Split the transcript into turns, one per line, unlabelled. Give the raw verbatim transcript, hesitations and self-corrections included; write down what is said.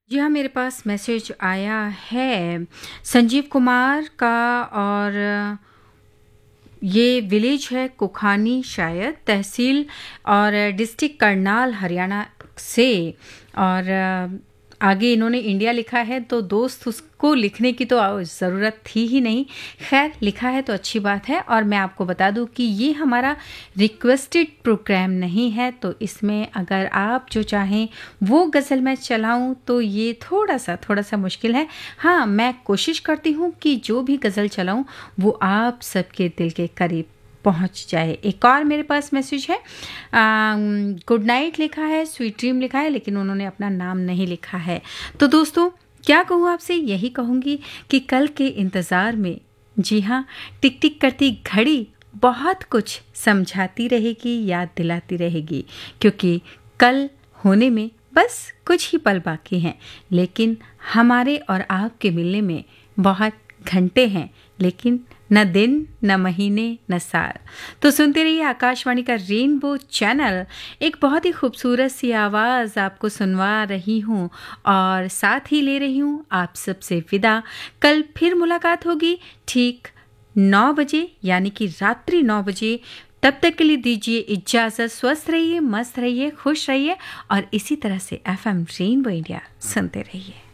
जी हाँ, मेरे पास मैसेज आया है संजीव कुमार का। और ये विलेज है कुखानी, शायद तहसील और डिस्ट्रिक्ट करनाल, हरियाणा से। और आगे इन्होंने इंडिया लिखा है, तो दोस्त उसको लिखने की तो ज़रूरत थी ही नहीं। खैर, लिखा है तो अच्छी बात है। और मैं आपको बता दूं कि ये हमारा रिक्वेस्टेड प्रोग्राम नहीं है, तो इसमें अगर आप जो चाहें वो गज़ल मैं चलाऊं तो ये थोड़ा सा थोड़ा सा मुश्किल है। हाँ, मैं कोशिश करती हूँ कि जो भी गज़ल चलाऊं वो आप सबके दिल के करीब पहुंच जाए। एक और मेरे पास मैसेज है, गुड नाइट लिखा है, स्वीट ड्रीम लिखा है, लेकिन उन्होंने अपना नाम नहीं लिखा है। तो दोस्तों, क्या कहूँ आपसे, यही कहूँगी कि कल के इंतज़ार में, जी हाँ, टिक टिक करती घड़ी बहुत कुछ समझाती रहेगी, याद दिलाती रहेगी, क्योंकि कल होने में बस कुछ ही पल बाकी हैं। लेकिन हमारे और आपके मिलने में बहुत घंटे हैं, लेकिन न दिन, न महीने, न साल। तो सुनते रहिए आकाशवाणी का रेनबो चैनल। एक बहुत ही खूबसूरत सी आवाज़ आपको सुनवा रही हूँ और साथ ही ले रही हूँ आप सबसे विदा। कल फिर मुलाकात होगी ठीक नौ बजे, यानी कि रात्रि नौ बजे। तब तक के लिए दीजिए इजाज़त। स्वस्थ रहिए, मस्त रहिए, खुश रहिए और इसी तरह से एफ एम रेनबो इंडिया सुनते रहिए।